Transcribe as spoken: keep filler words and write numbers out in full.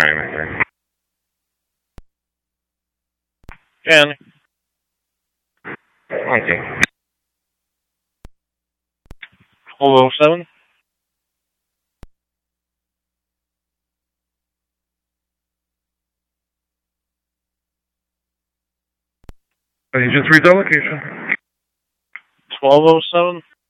Right. Jan. Okay. twelve oh seven. Agent three, location. twelve oh seven.